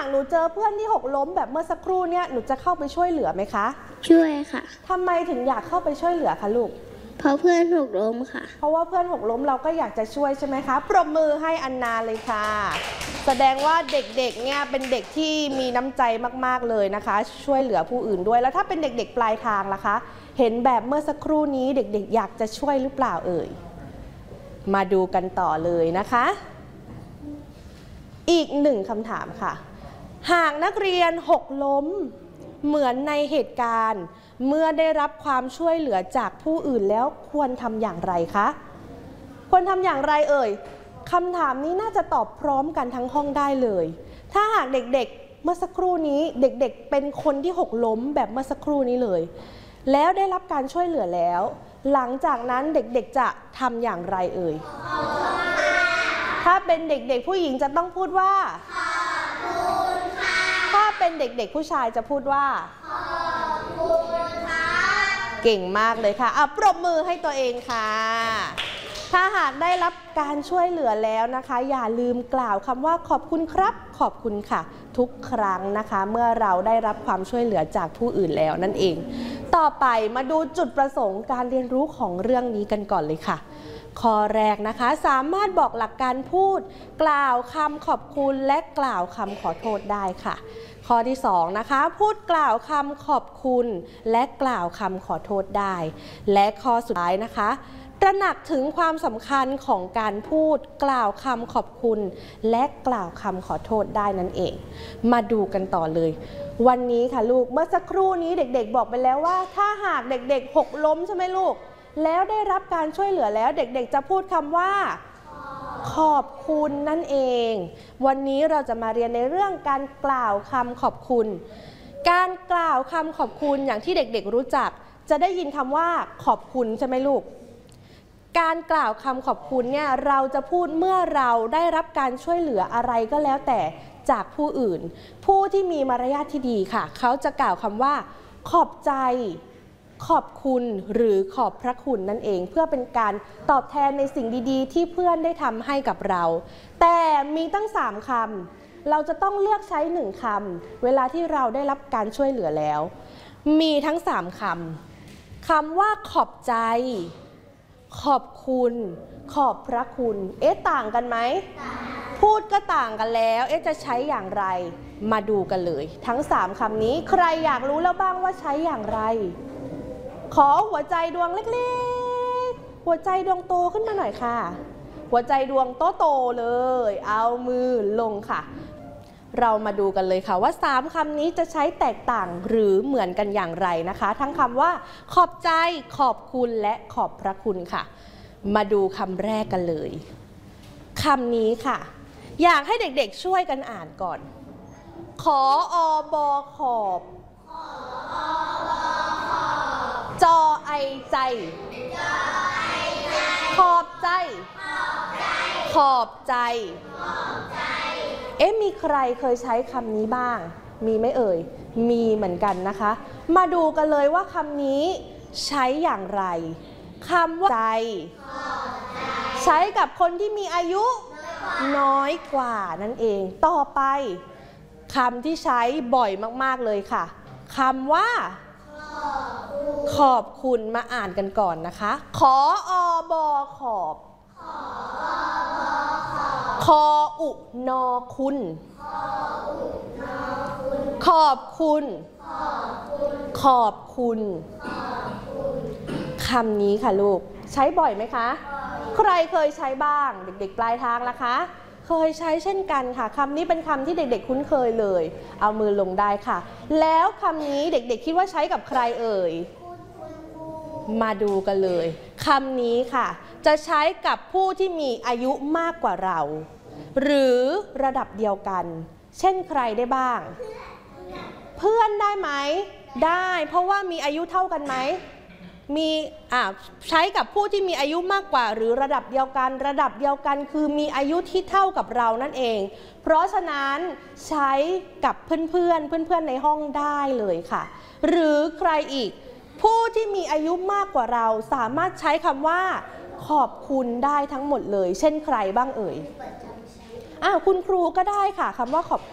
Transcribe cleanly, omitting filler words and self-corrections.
หนูเจอเพื่อนที่หกล้มแบบเมื่อสักครู่เนี่ยหนูจะเข้าไปช่วยเหลือไหมคะช่วยค่ะทำไมถึงอยากเข้าไปช่วยเหลือคะลูกเพราะเพื่อนหกล้มค่ะเพราะว่าเพื่อนหกล้มเราก็อยากจะช่วยใช่ไหมคะปรบมือให้อันนาเลยค่ะแสดงว่าเด็กๆเนี่ยเป็นเด็กที่มีน้ำใจมากๆเลยนะคะช่วยเหลือผู้อื่นด้วยแล้วถ้าเป็นเด็กๆปลายทางล่ะคะเห็นแบบเมื่อสักครู่นี้เด็กๆอยากจะช่วยหรือเปล่าเอ่ยมาดูกันต่อเลยนะคะอีกหนึ่งคำถามค่ะหากนักเรียนหกล้มเหมือนในเหตุการณ์เมื่อได้รับความช่วยเหลือจากผู้อื่นแล้วควรทำอย่างไรคะควรทำอย่างไรเอ่ยคำถามนี้น่าจะตอบพร้อมกันทั้งห้องได้เลยถ้าหากเด็กๆเมื่อสักครู่นี้เด็กๆเป็นคนที่หกล้มแบบเมื่อสักครู่นี้เลยแล้วได้รับการช่วยเหลือแล้วหลังจากนั้นเด็กๆจะทำอย่างไรเอ่ยถ้าเป็นเด็กๆผู้หญิงจะต้องพูดว่าขอบคุณค่ะถ้าเป็นเด็กๆผู้ชายจะพูดว่าขอบคุณค่ะเก่งมากเลยค่ะปรบมือให้ตัวเองค่ะถ้าหากได้รับการช่วยเหลือแล้วนะคะอย่าลืมกล่าวคำว่าขอบคุณครับขอบคุณค่ะทุกครั้งนะคะเมื่อเราได้รับความช่วยเหลือจากผู้อื่นแล้วนั่นเองต่อไปมาดูจุดประสงค์การเรียนรู้ของเรื่องนี้กันก่อนเลยค่ะข้อแรกนะคะสามารถบอกหลักการพูดกล่าวคำขอบคุณและกล่าวคำขอโทษได้ค่ะข้อที่2นะคะพูดกล่าวคำขอบคุณและกล่าวคำขอโทษได้และข้อสุดท้ายนะคะตระหนักถึงความสำคัญของการพูดกล่าวคำขอบคุณและกล่าวคำขอโทษได้นั่นเองมาดูกันต่อเลยวันนี้ค่ะลูกเมื่อสักครู่นี้เด็กๆบอกไปแล้วว่าถ้าหากเด็กๆหกล้มใช่ไหมลูกแล้วได้รับการช่วยเหลือแล้วเด็กๆจะพูดคำว่าขอบคุณนั่นเองวันนี้เราจะมาเรียนในเรื่องการกล่าวคำขอบคุณการกล่าวคำขอบคุณอย่างที่เด็กๆรู้จักจะได้ยินคำว่าขอบคุณใช่ไหมลูกการกล่าวคำขอบคุณเนี่ยเราจะพูดเมื่อเราได้รับการช่วยเหลืออะไรก็แล้วแต่จากผู้อื่นผู้ที่มีมารยาทที่ดีค่ะเขาจะกล่าวคำว่าขอบใจขอบคุณหรือขอบพระคุณนั่นเองเพื่อเป็นการตอบแทนในสิ่งดีๆที่เพื่อนได้ทำให้กับเราแต่มีตั้ง3คำเราจะต้องเลือกใช้1คำเวลาที่เราได้รับการช่วยเหลือแล้วมีทั้ง3คำว่าขอบใจขอบคุณขอบพระคุณต่างกันไหมพูดก็ต่างกันแล้วจะใช้อย่างไรมาดูกันเลยทั้ง3คำนี้ใครอยากรู้แล้วบ้างว่าใช้อย่างไรขอหัวใจดวงเล็กๆหัวใจดวงโตขึ้นมาหน่อยค่ะหัวใจดวงโตๆเลยเอามือลงค่ะเรามาดูกันเลยค่ะว่า3คำนี้จะใช้แตกต่างหรือเหมือนกันอย่างไรนะคะทั้งคำว่าขอบใจขอบคุณและขอบพระคุณค่ะมาดูคำแรกกันเลยคำนี้ค่ะอยากให้เด็กๆช่วยกันอ่านก่อนขอบขอบจอไอใจขอบใจขอบใจมีใครเคยใช้คำนี้บ้างมีไหมเอ่ยมีเหมือนกันนะคะมาดูกันเลยว่าคำนี้ใช้อย่างไรคำว่าใจใช้กับคนที่มีอายุน้อยกว่านั่นเองต่อไปคำที่ใช้บ่อยมากๆเลยค่ะคำว่าขอบคุณมาอ่านกันก่อนนะคะขอบขอบคออุนอคุณขอบคุณขอบคุณคำนี้ค่ะลูกใช้บ่อยไหมคะใครเคยใช้บ้างเด็กๆปลายทางล่ะคะเคยใช้เช่นกันค่ะคำนี้เป็นคำที่เด็กๆคุ้นเคยเลยเอามือลงได้ค่ะแล้วคำนี้เด็กๆคิดว่าใช้กับใครเอ่ยมาดูกันเลยคำนี้ค่ะจะใช้กับผู้ที่มีอายุมากกว่าเราหรือระดับเดียวกันเช่นใครได้บ้างเพื่อนได้ไหมได้เพราะว่ามีอายุเท่ากันไหมมีใช้กับผู้ที่มีอายุมากกว่าหรือระดับเดียวกันคือมีอายุที่เท่ากับเรานั่นเองเพราะฉะนั้นใช้กับเพื่อนในห้องได้เลยค่ะหรือใครอีกผู้ที่มีอายุมากกว่าเราสามารถใช้คำว่าขอบคุณได้ทั้งหมดเลยเช่นใครบ้างเอ่ยคุณครูก็ได้ค่ะคำว่าขอบ